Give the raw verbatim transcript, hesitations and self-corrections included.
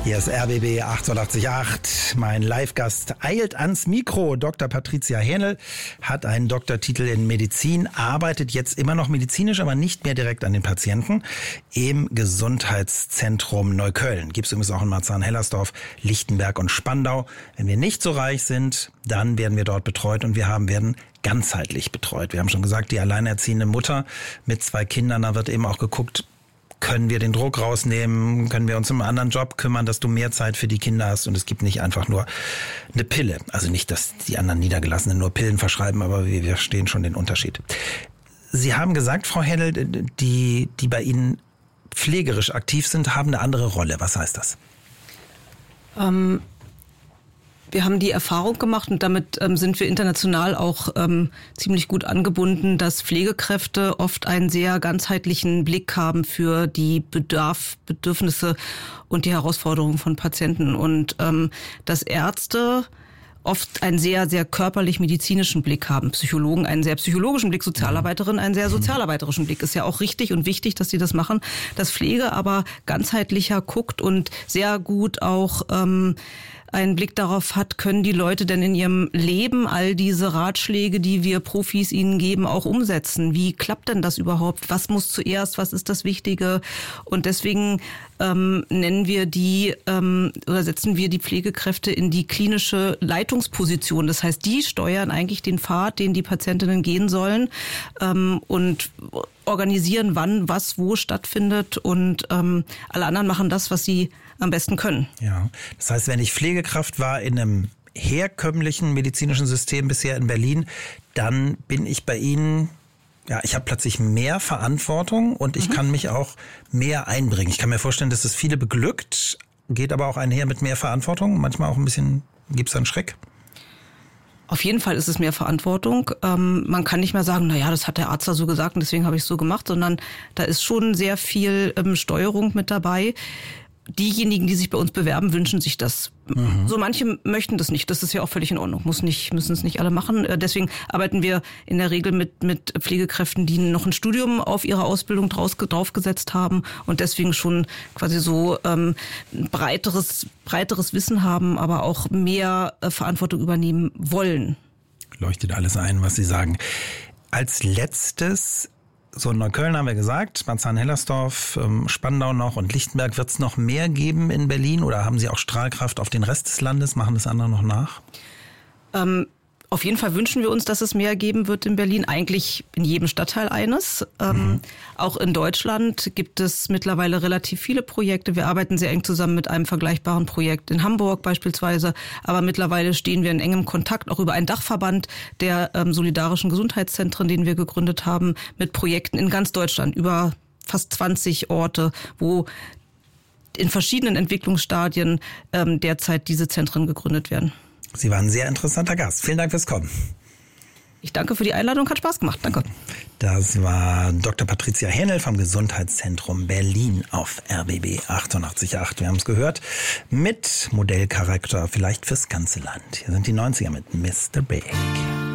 Hier ist R B B achtundachtzig Komma acht. Mein Live-Gast eilt ans Mikro. Doktor Patricia Hähnel hat einen Doktortitel in Medizin, arbeitet jetzt immer noch medizinisch, aber nicht mehr direkt an den Patienten im Gesundheitszentrum Neukölln. Gibt es übrigens auch in Marzahn-Hellersdorf, Lichtenberg und Spandau. Wenn wir nicht so reich sind, dann werden wir dort betreut und wir haben werden ganzheitlich betreut. Wir haben schon gesagt, die alleinerziehende Mutter mit zwei Kindern, da wird eben auch geguckt, können wir den Druck rausnehmen, können wir uns um einen anderen Job kümmern, dass du mehr Zeit für die Kinder hast und es gibt nicht einfach nur eine Pille. Also nicht, dass die anderen Niedergelassenen nur Pillen verschreiben, aber wir verstehen schon den Unterschied. Sie haben gesagt, Frau Hähnel, die, die bei Ihnen pflegerisch aktiv sind, haben eine andere Rolle. Was heißt das? Ähm Wir haben die Erfahrung gemacht und damit ähm, sind wir international auch ähm, ziemlich gut angebunden, dass Pflegekräfte oft einen sehr ganzheitlichen Blick haben für die Bedarf, Bedürfnisse und die Herausforderungen von Patienten und ähm, dass Ärzte oft einen sehr, sehr körperlich-medizinischen Blick haben. Psychologen einen sehr psychologischen Blick, Sozialarbeiterinnen einen sehr sozialarbeiterischen Blick. Ist ja auch richtig und wichtig, dass sie das machen. Dass Pflege aber ganzheitlicher guckt und sehr gut auch ähm, einen Blick darauf hat, können die Leute denn in ihrem Leben all diese Ratschläge, die wir Profis ihnen geben, auch umsetzen? Wie klappt denn das überhaupt? Was muss zuerst? Was ist das Wichtige? Und deswegen ähm, nennen wir die ähm, oder setzen wir die Pflegekräfte in die klinische Leitungsposition. Das heißt, die steuern eigentlich den Pfad, den die Patientinnen gehen sollen ähm, und organisieren, wann, was, wo stattfindet und ähm, alle anderen machen das, was sie am besten können. Ja, das heißt, wenn ich Pflegekraft war in einem herkömmlichen medizinischen System bisher in Berlin, dann bin ich bei Ihnen, ja, ich habe plötzlich mehr Verantwortung und ich mhm. kann mich auch mehr einbringen. Ich kann mir vorstellen, dass es viele beglückt, geht aber auch einher mit mehr Verantwortung. Manchmal auch ein bisschen, gibt es einen Schreck? Auf jeden Fall ist es mehr Verantwortung. Ähm, man kann nicht mehr sagen, na ja, das hat der Arzt da so gesagt und deswegen habe ich es so gemacht, sondern da ist schon sehr viel ähm, Steuerung mit dabei. Diejenigen, die sich bei uns bewerben, wünschen sich das. Mhm. So manche möchten das nicht. Das ist ja auch völlig in Ordnung. Muss nicht, müssen es nicht alle machen. Deswegen arbeiten wir in der Regel mit, mit Pflegekräften, die noch ein Studium auf ihre Ausbildung draus, draufgesetzt haben und deswegen schon quasi so ähm, breiteres, breiteres Wissen haben, aber auch mehr äh, Verantwortung übernehmen wollen. Leuchtet alles ein, was Sie sagen. Als letztes, so in Neukölln haben wir gesagt, Marzahn-Hellersdorf, Spandau noch und Lichtenberg. Wird es noch mehr geben in Berlin oder haben Sie auch Strahlkraft auf den Rest des Landes? Machen das andere noch nach? Ähm, auf jeden Fall wünschen wir uns, dass es mehr geben wird in Berlin. Eigentlich in jedem Stadtteil eines. Ähm, mhm. Auch in Deutschland gibt es mittlerweile relativ viele Projekte. Wir arbeiten sehr eng zusammen mit einem vergleichbaren Projekt in Hamburg beispielsweise. Aber mittlerweile stehen wir in engem Kontakt, auch über einen Dachverband der ähm, solidarischen Gesundheitszentren, den wir gegründet haben, mit Projekten in ganz Deutschland, über fast zwanzig Orte, wo in verschiedenen Entwicklungsstadien ähm, derzeit diese Zentren gegründet werden. Sie waren ein sehr interessanter Gast. Vielen Dank fürs Kommen. Ich danke für die Einladung, hat Spaß gemacht. Danke. Das war Doktor Patricia Hähnel vom Gesundheitszentrum Berlin auf R B B achtundachtzig Komma acht. Wir haben es gehört, mit Modellcharakter vielleicht fürs ganze Land. Hier sind die neunziger mit Mister Big.